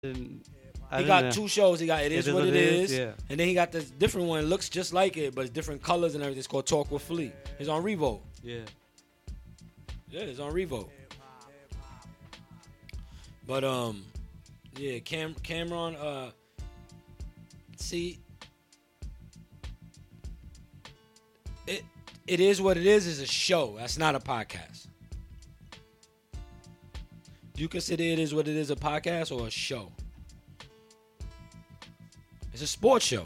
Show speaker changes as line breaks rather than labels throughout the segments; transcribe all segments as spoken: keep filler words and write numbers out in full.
And I
He
don't
got
know.
two shows. He got It Is What It Is,
yeah.
and then he got this different one. It looks just like it, but it's different colors and everything. It's called Talk with Flea. It's on Revo.
Yeah.
Yeah, it's on Revo. But um, yeah, Cam Cameron. Uh, see, it it is what it is. Is a show. That's not a podcast. Do you consider It Is What It Is a podcast or a show? It's a sports show.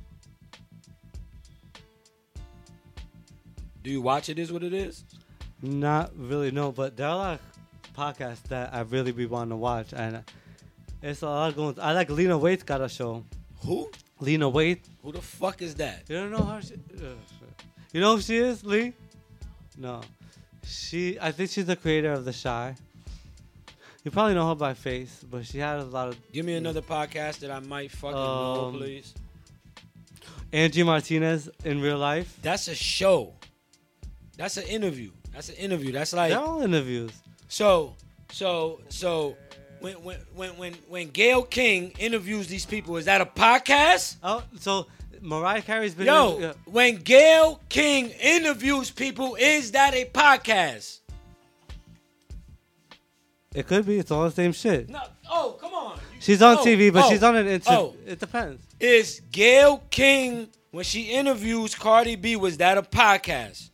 Do you watch It Is What It Is?
Not really, no. But there are a lot of podcasts that I really be wanting to watch, and it's a lot going. I like Lena Waite's got a show.
Who?
Lena Waite.
Who the fuck is that?
You don't know how she. Uh, you know who she is, Lee? No. She. I think she's the creator of The Shy. You probably know her by face, but she had a lot of.
Give me another podcast that I might fucking know,
Um,
please.
Angie Martinez in real life.
That's a show. That's an interview. That's an interview. That's like
They're all interviews.
so so so when when when when when Gayle King interviews these people, is that a podcast?
Oh, so Mariah Carey's been.
Yo,
in, yeah.
when Gayle King interviews people, is that a podcast?
It could be. It's all the same shit.
No. Oh, come on.
She's on
Oh,
T V, but
oh,
she's on it. It's
oh.
It depends.
Is Gayle King, when she interviews Cardi B, was that a podcast?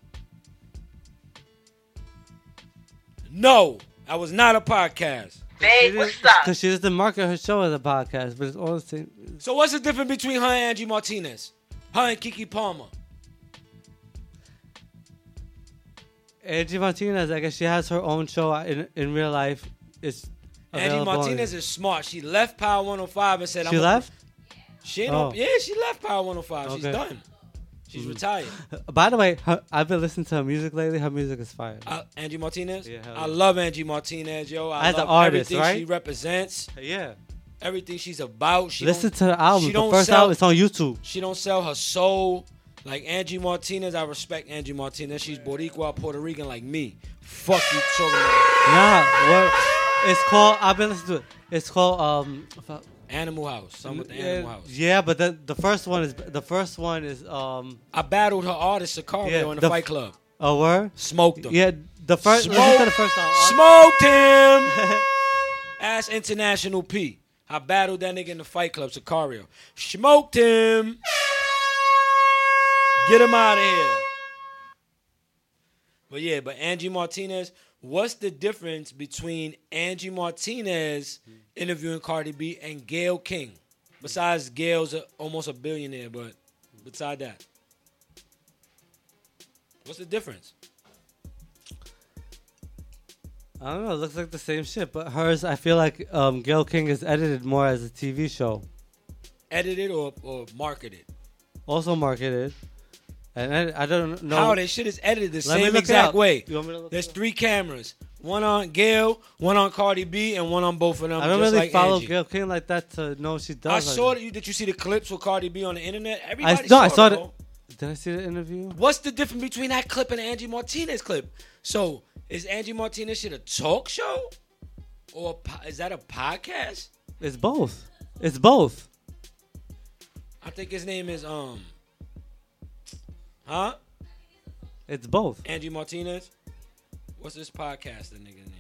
No, that was not a podcast.
Babe, what's up?
Because she doesn't market her show as a podcast, but it's all the same.
So what's the difference between her and Angie Martinez? Her and Keke Palmer?
Angie Martinez, I guess she has her own show in in real life. It's
Angie
available on-
Martinez is smart. She left Power one oh five and said,
She
I'm
left?
She ain't
Oh.
on, yeah, she left Power one oh five. She's
Okay.
done. She's retired.
By the way, her, I've been listening to her music lately. Her music is fire.
Uh, Angie Martinez?
Yeah, hell
I
yeah.
love Angie Martinez, yo. I
As an
love
artist,
everything
right?
she represents,
Yeah.
everything she's about. She
Listen
don't,
to the album.
she
The
don't
first
sell-
album, it's on YouTube.
She don't sell her soul. Like Angie Martinez, I respect Angie Martinez. She's Boricua, Puerto Rican like me. Fuck you talking about.
Nah, what? It's called. I've been listening to it. It's called um. fuck.
Animal House. Something with the
yeah,
Animal House.
yeah, but the the first one is the first one is um.
I battled her artist Sicario
Yeah,
in the,
the
Fight
f-
Club.
A word.
Smoked him.
Yeah, the first.
Smoke-
Listen to the first song.
Smoked him. Ask International P. I battled that nigga in the Fight Club, Sicario. Smoked him. Get him out of here. But yeah, but Angie Martinez, what's the difference between Angie Martinez interviewing Cardi B and Gayle King? Besides, Gayle's a, almost a billionaire, but beside that, what's the difference?
I don't know. It looks like the same shit, but hers, I feel like um, Gayle King is edited more as a T V show,
Edited or, or marketed?
also marketed, and I, I don't know.
How that shit is edited the
Let me
same
look it
exact
up.
way.
You want me to look
There's
it up?
three cameras. One on Gayle, one on Cardi B, and one on both of them.
I don't
just
really
like
follow
Angie.
Gayle King like that to know what she does.
I
like
saw
that.
that you. Did you see the clips with Cardi B on the internet?
I
Everybody
no, I
saw
saw
it,
it.
bro.
Did I see the interview?
What's the difference between that clip and the Angie Martinez clip? So is Angie Martinez shit a talk show, or a po- is that a podcast?
It's both. It's both.
I think his name is um, huh?
It's both.
Angie Martinez. What's this podcast? The nigga name?